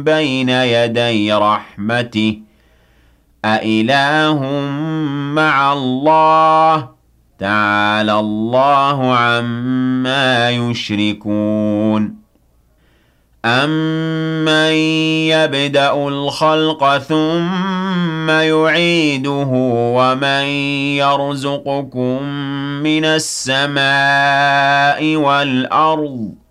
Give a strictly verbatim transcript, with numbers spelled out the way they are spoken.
بين يدي رحمته أإله مع الله تعالى الله عما يشركون أَمَّن يَبْدَأُ الْخَلْقَ ثُمَّ يُعِيدُهُ وَمَن يَرْزُقُكُم مِّنَ السَّمَاءِ وَالْأَرْضِ